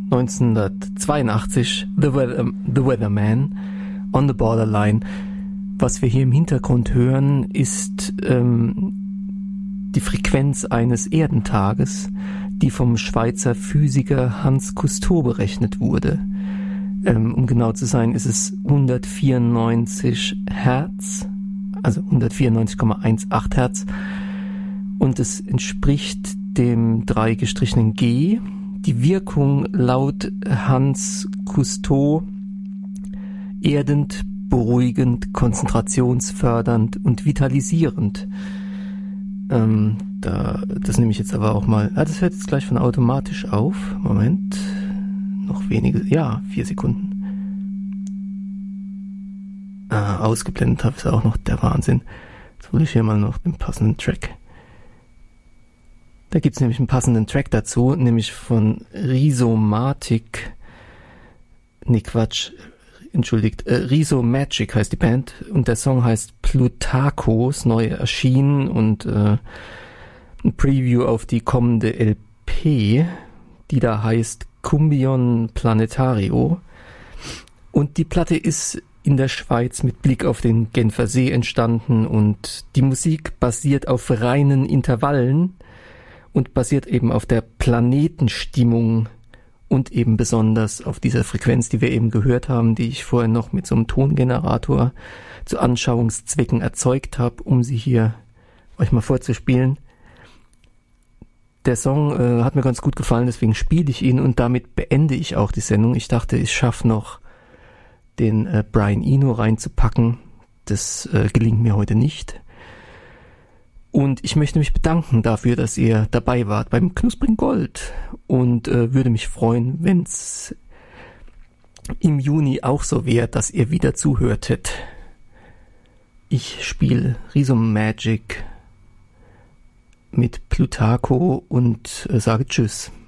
1982, The Weatherman, On the Borderline. Was wir hier im Hintergrund hören, ist die Frequenz eines Erdentages, die vom Schweizer Physiker Hans Cousteau berechnet wurde. Um genau zu sein, ist es 194 Hertz, also 194,18 Hertz. Und es entspricht dem 3 gestrichenen G. Die Wirkung laut Hans Cousteau erdend, beruhigend, konzentrationsfördernd und vitalisierend. Das nehme ich jetzt aber auch mal. Das hört jetzt gleich von automatisch auf. Moment. Noch wenige, 4 Sekunden. Ausgeblendet habe ich es auch noch, der Wahnsinn. Jetzt hole ich hier mal noch den passenden Track. Da gibt es nämlich einen passenden Track dazu, nämlich von Rhizomatic. Rhizomagic heißt die Band und der Song heißt Plutarchos, neu erschienen und ein Preview auf die kommende LP, die da heißt Cumbion Planetario. Und die Platte ist in der Schweiz mit Blick auf den Genfer See entstanden und die Musik basiert auf reinen Intervallen und basiert eben auf der Planetenstimmung und eben besonders auf dieser Frequenz, die wir eben gehört haben, die ich vorher noch mit so einem Tongenerator zu Anschauungszwecken erzeugt habe, um sie hier euch mal vorzuspielen. Der Song hat mir ganz gut gefallen, deswegen spiele ich ihn und damit beende ich auch die Sendung. Ich dachte, ich schaffe noch den Brian Eno reinzupacken. Das gelingt mir heute nicht. Und ich möchte mich bedanken dafür, dass ihr dabei wart beim Knuspring Gold und würde mich freuen, wenn es im Juni auch so wäre, dass ihr wieder zuhörtet. Ich spiele Rhizomagic mit Plutarcho und sage Tschüss.